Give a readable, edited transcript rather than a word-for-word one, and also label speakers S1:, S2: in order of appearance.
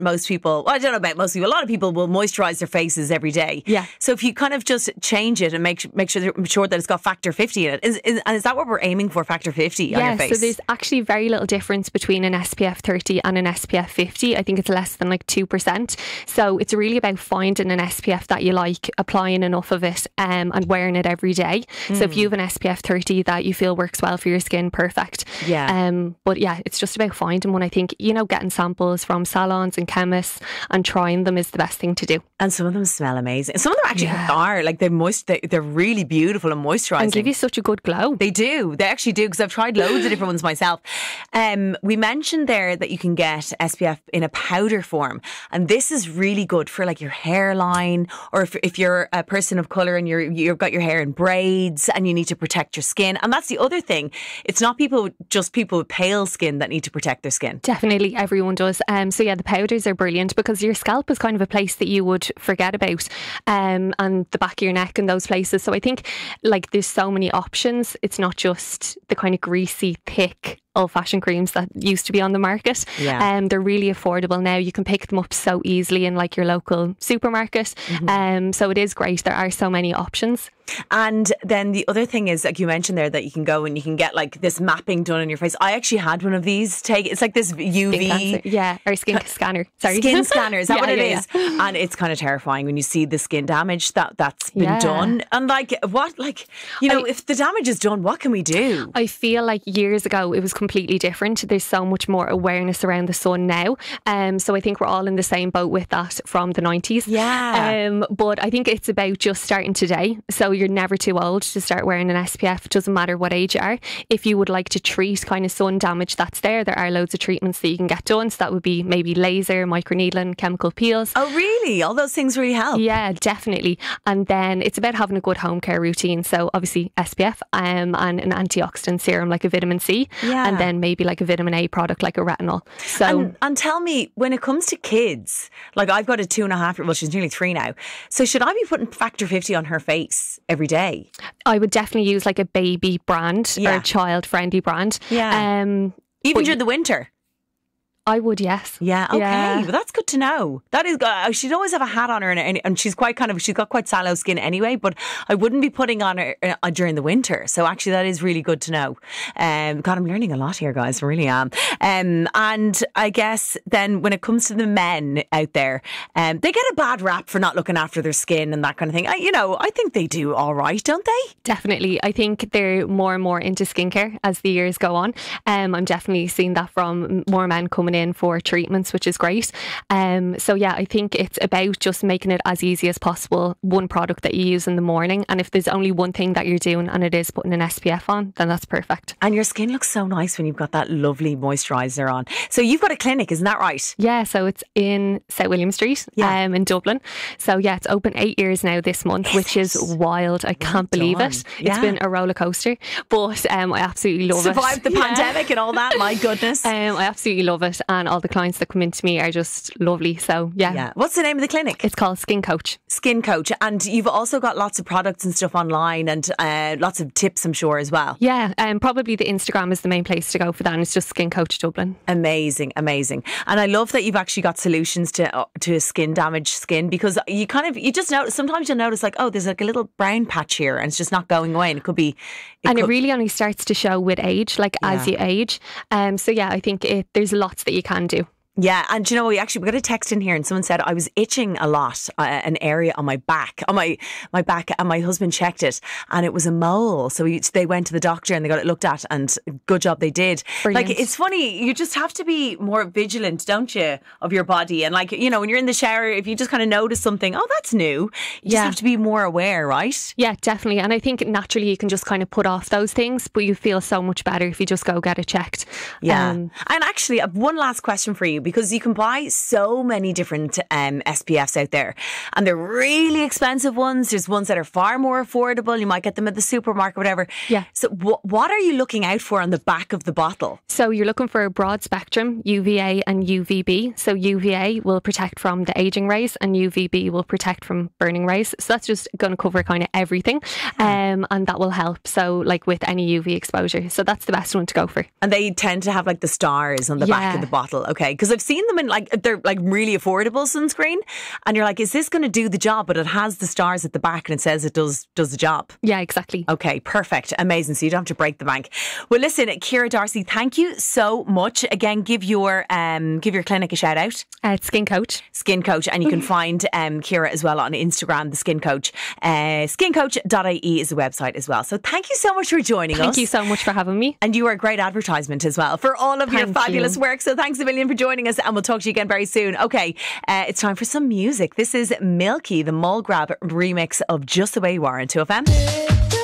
S1: most people, well, I don't know about most people, a lot of people will moisturise their faces every day.
S2: Yeah.
S1: So if you kind of just change it and make sure that it's got factor 50 in it, is that what we're aiming for, factor 50 on your face?
S2: Yeah, so there's actually very little difference between an SPF 30 and an SPF 50. I think it's less than like 2%. So it's really about finding an SPF that you like, applying enough of it and wearing it every day. So if you have an SPF 30 that you feel works well for your skin, perfect.
S1: Yeah.
S2: But yeah, it's just about finding one. I think, getting samples from salons and chemists and trying them is the best thing to do.
S1: And some of them smell amazing. Some of them actually are like they're really beautiful and moisturising.
S2: And give you such a good glow.
S1: They do. They actually do, because I've tried loads of different ones myself. We mentioned there that you can get SPF in a powder form, and this is really good for like your hairline, or if you're a person of colour and you've got your hair in braids and you need to protect your skin. And that's the other thing. It's not people with pale skin that need to protect their skin.
S2: Definitely, everyone does. So yeah, the powders are brilliant because your scalp is kind of a place that you would forget about, and the back of your neck and those places. So I think like there's so many options. It's not just the kind of greasy, thick old-fashioned creams that used to be on the market.
S1: Yeah.
S2: They're really affordable now. You can pick them up so easily in like your local supermarket. So it is great. There are so many options.
S1: And then the other thing is, like you mentioned there, that you can go and you can get like this mapping done on your face. I actually had one of these. It's like this UV
S2: or skin scanner. Sorry,
S1: skin scanner. Is that what it is?
S2: Yeah.
S1: And it's kind of terrifying when you see the skin damage that's been done. And like what, like if the damage is done, what can we do?
S2: I feel like years ago it was completely different. There's so much more awareness around the sun now. So I think we're all in the same boat with that from the 90s.
S1: Yeah.
S2: But I think it's about just starting today. So you're never too old to start wearing an SPF. It doesn't matter what age you are. If you would like to treat kind of sun damage that's there are loads of treatments that you can get done. So that would be maybe laser, microneedling, chemical peels.
S1: Oh really? All those things really help?
S2: Yeah, definitely. And then it's about having a good home care routine. So obviously SPF and an antioxidant serum like a vitamin C.
S1: Yeah.
S2: And then maybe like a vitamin A product like a retinol. So
S1: and tell me, when it comes to kids, like I've got a 2.5-year-old, well, she's nearly 3 now. So should I be putting factor 50 on her face every day?
S2: I would definitely use like a baby brand or a child friendly brand.
S1: Yeah. Even during the winter?
S2: I would, yes.
S1: Yeah, okay. Well, that's good to know. That is good. She'd always have a hat on her, and she's she's got quite sallow skin anyway, but I wouldn't be putting on her during the winter. So actually that is really good to know. God, I'm learning a lot here, guys. I really am. And I guess then when it comes to the men out there, they get a bad rap for not looking after their skin and that kind of thing. I think they do all right, don't they?
S2: Definitely. I think they're more and more into skincare as the years go on. I'm definitely seeing that from more men coming in for treatments, which is great. So yeah, I think it's about just making it as easy as possible. One product that you use in the morning, and if there's only one thing that you're doing and it is putting an SPF on, then that's perfect.
S1: And your skin looks so nice when you've got that lovely moisturiser on. So you've got a clinic, isn't that right?
S2: Yeah, so it's in South William Street in Dublin. So yeah, it's open 8 years now this month, which is wild. I can't believe it. It's been a roller coaster, but I absolutely love it.
S1: Survived the pandemic and all that, my goodness.
S2: I absolutely love it, and all the clients that come into me are just lovely. So yeah.
S1: What's the name of the clinic?
S2: It's called Skin Coach.
S1: Skin Coach. And you've also got lots of products and stuff online, and lots of tips, I'm sure, as well.
S2: Yeah, probably the Instagram is the main place to go for that, and it's just Skin Coach Dublin.
S1: Amazing. And I love that you've actually got solutions to skin damaged skin, because you just notice, sometimes you'll notice like, oh, there's like a little brown patch here and it's just not going away, and it could be it
S2: really only starts to show with age, like as you age. So yeah, I think there's lots that you can do.
S1: Yeah, and you know, we got a text in here, and someone said I was itching a lot, an area on my back, my back, and my husband checked it, and it was a mole. So they went to the doctor and they got it looked at, and good job they did.
S2: Brilliant.
S1: Like, it's funny, you just have to be more vigilant, don't you, of your body, and like, when you're in the shower, if you just kind of notice something, oh, that's new, you just have to be more aware, right?
S2: Yeah, definitely. And I think naturally you can just kind of put off those things, but you feel so much better if you just go get it checked.
S1: Yeah. And actually, I have one last question for you, because you can buy so many different SPFs out there, and they're really expensive ones. There's ones that are far more affordable. You might get them at the supermarket, whatever.
S2: Yeah.
S1: So what are you looking out for on the back of the bottle?
S2: So you're looking for a broad spectrum, UVA and UVB. So UVA will protect from the aging rays, and UVB will protect from burning rays. So that's just going to cover kind of everything, and that will help. So like with any UV exposure. So that's the best one to go for.
S1: And they tend to have like the stars on the back of the bottle. Okay. Because because I've seen them in they're like really affordable sunscreen, and you're like, is this going to do the job? But it has the stars at the back and it says it does the job.
S2: Yeah, exactly.
S1: Okay, perfect. Amazing. So you don't have to break the bank. Well, listen, Ciara D'Arcy, thank you so much. Again, give your clinic a shout out.
S2: It's Skin Coach.
S1: Skin Coach. And you can find Ciara as well on Instagram, the Skin Coach. Skincoach.ie is the website as well. So thank you so much for joining us.
S2: Thank you so much for having me.
S1: And you are a great advertisement as well for all of your fabulous work. So thanks a million for joining us, and we'll talk to you again very soon. Okay, it's time for some music. This is Milky, the Mole Grab remix of Just the Way You Are on 2FM.